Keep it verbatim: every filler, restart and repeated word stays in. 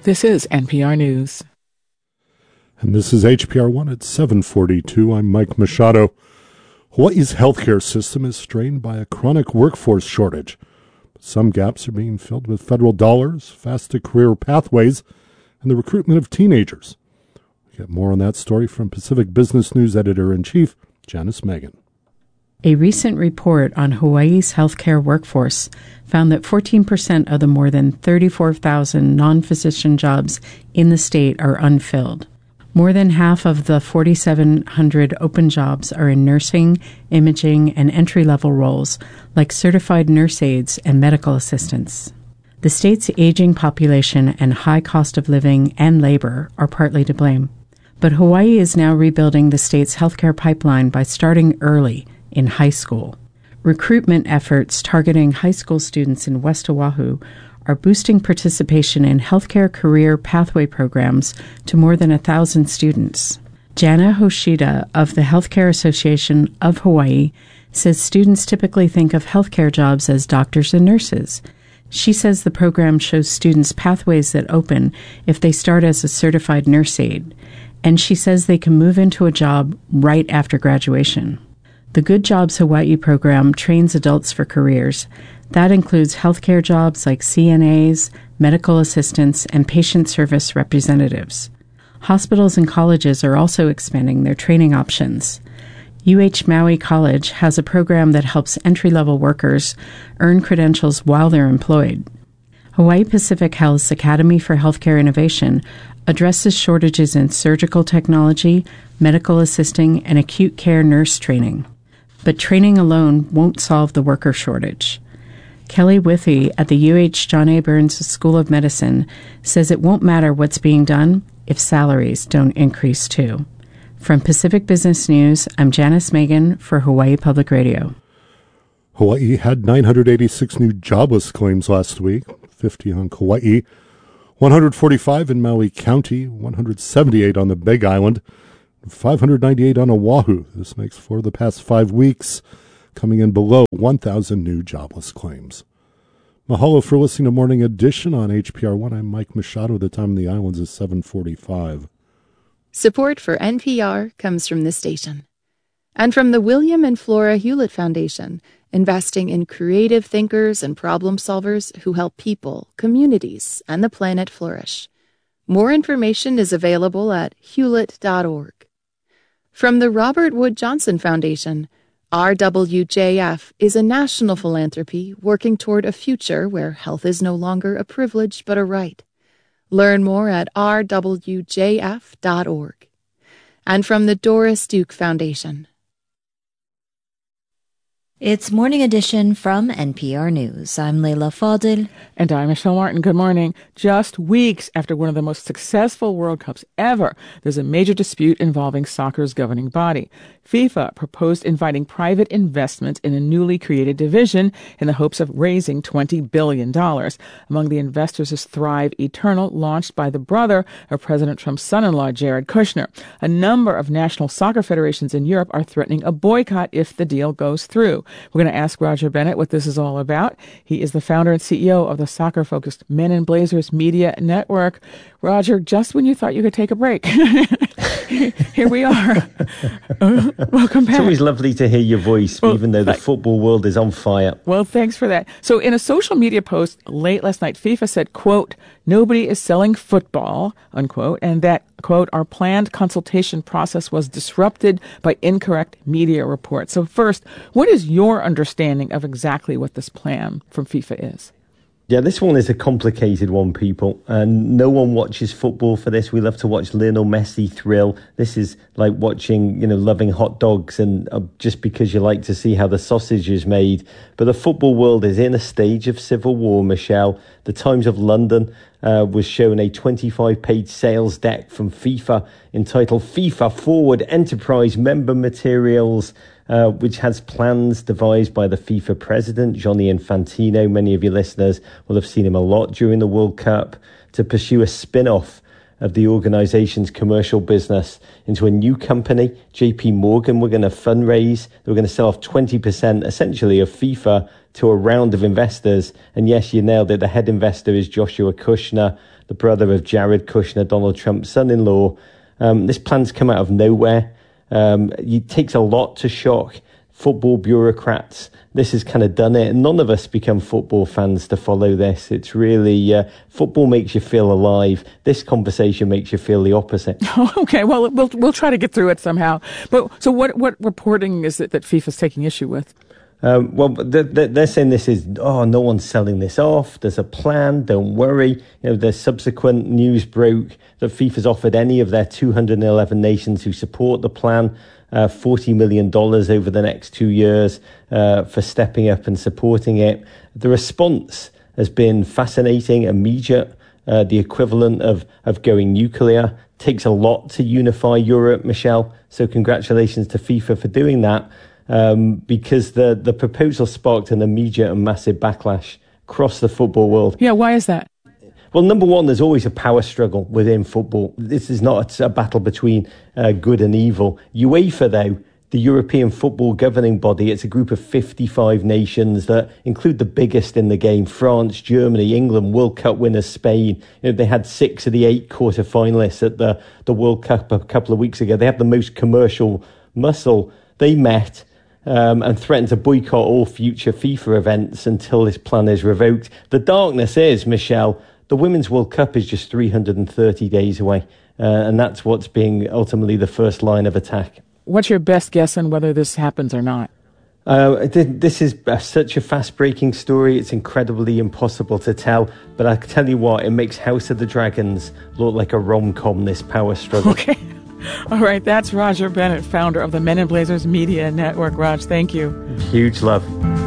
This is N P R News. And this is H P R one at seven forty-two. I'm Mike Machado. Hawaii's healthcare system is strained by a chronic workforce shortage. Some gaps are being filled with federal dollars, faster career pathways, and the recruitment of teenagers. We get more on that story from Pacific Business News Editor-in-Chief, Janice Megan. A recent report on Hawaii's healthcare workforce found that fourteen percent of the more than thirty-four thousand non-physician jobs in the state are unfilled. More than half of the four thousand seven hundred open jobs are in nursing, imaging, and entry-level roles like certified nurse aides and medical assistants. The state's aging population and high cost of living and labor are partly to blame. But Hawaii is now rebuilding the state's healthcare pipeline by starting early in high school. Recruitment efforts targeting high school students in West Oahu are boosting participation in healthcare career pathway programs to more than a thousand students. Jana Hoshida of the Healthcare Association of Hawaii says students typically think of healthcare jobs as doctors and nurses. She says the program shows students pathways that open if they start as a certified nurse aide, and she says they can move into a job right after graduation. The Good Jobs Hawaii program trains adults for careers. That includes healthcare jobs like C N As, medical assistants, and patient service representatives. Hospitals and colleges are also expanding their training options. U H Maui College has a program that helps entry-level workers earn credentials while they're employed. Hawaii Pacific Health's Academy for Healthcare Innovation addresses shortages in surgical technology, medical assisting, and acute care nurse training. But training alone won't solve the worker shortage. Kelly Withy at the U H John A. Burns School of Medicine says it won't matter what's being done if salaries don't increase too. From Pacific Business News, I'm Janice Megan for Hawaii Public Radio. Hawaii had nine hundred eighty-six new jobless claims last week, fifty on Kauai, one hundred forty-five in Maui County, one hundred seventy-eight on the Big Island, five hundred ninety-eight on Oahu. This makes for the past five weeks coming in below one thousand new jobless claims. Mahalo for listening to Morning Edition on H P R one. I'm Mike Machado. The time in the islands is seven forty-five. Support for N P R comes from this station and from the William and Flora Hewlett Foundation, investing in creative thinkers and problem solvers who help people, communities, and the planet flourish. More information is available at hewlett dot org. From the Robert Wood Johnson Foundation, R W J F is a national philanthropy working toward a future where health is no longer a privilege but a right. Learn more at r w j f dot org. And from the Doris Duke Foundation. It's Morning Edition from N P R News. I'm Leila Fadil. And I'm Michelle Martin. Good morning. Just weeks after one of the most successful World Cups ever, there's a major dispute involving soccer's governing body. FIFA proposed inviting private investment in a newly created division in the hopes of raising twenty billion dollars. Among the investors is Thrive Eternal, launched by the brother of President Trump's son-in-law, Jared Kushner. A number of national soccer federations in Europe are threatening a boycott if the deal goes through. We're going to ask Roger Bennett what this is all about. He is the founder and C E O of the soccer-focused Men in Blazers Media Network. Roger, just when you thought you could take a break, here we are. Uh, welcome back. It's always lovely to hear your voice, well, even though the football world is on fire. Well, thanks for that. So in a social media post late last night, FIFA said, quote, nobody is selling football, unquote, and that, quote, our planned consultation process was disrupted by incorrect media reports. So first, what is your understanding of exactly what this plan from FIFA is? Yeah, this one is a complicated one, people. And no one watches football for this. We love to watch Lionel Messi thrill. This is like watching, you know, loving hot dogs and uh, just because you like to see how the sausage is made. But the football world is in a stage of civil war, Michelle. The Times of London uh, was shown a twenty-five page sales deck from FIFA entitled FIFA Forward Enterprise Member Materials, Uh, which has plans devised by the FIFA president, Gianni Infantino. Many of your listeners will have seen him a lot during the World Cup, to pursue a spin-off of the organization's commercial business into a new company, J P Morgan. We're going to fundraise. We're going to sell off twenty percent, essentially, of FIFA to a round of investors. And yes, you nailed it. The head investor is Joshua Kushner, the brother of Jared Kushner, Donald Trump's son-in-law. Um, this plan's come out of nowhere. Um, it takes a lot to shock football bureaucrats. This has kind of done it. None of us become football fans to follow this. It's really, uh, football makes you feel alive. This conversation makes you feel the opposite. Oh, okay, well, we'll we'll try to get through it somehow. But so what, what reporting is it that FIFA's taking issue with? Um, well, they're, they're saying this is, oh, no one's selling this off. There's a plan. Don't worry. You know, the subsequent news broke that FIFA's offered any of their two hundred eleven nations who support the plan uh, forty million dollars over the next two years uh, for stepping up and supporting it. The response has been fascinating, immediate, uh, the equivalent of, of going nuclear. Takes a lot to unify Europe, Michelle. So congratulations to FIFA for doing that. Um, because the, the proposal sparked an immediate and massive backlash across the football world. Yeah, why is that? Well, number one, there's always a power struggle within football. This is not a battle between uh, good and evil. UEFA, though, the European football governing body, it's a group of fifty-five nations that include the biggest in the game: France, Germany, England, World Cup winners, Spain. You know, they had six of the eight quarter-finalists at the, the World Cup a couple of weeks ago. They have the most commercial muscle. They met Um, and threatened to boycott all future FIFA events until this plan is revoked. The darkness is, Michelle, the Women's World Cup is just three hundred thirty days away, uh, and that's what's being ultimately the first line of attack. What's your best guess on whether this happens or not? Uh, this is such a fast-breaking story. It's incredibly impossible to tell. But I tell you what, it makes House of the Dragons look like a rom-com, this power struggle. Okay. All right, that's Roger Bennett, founder of the Men in Blazers Media Network. Raj, thank you. Huge love.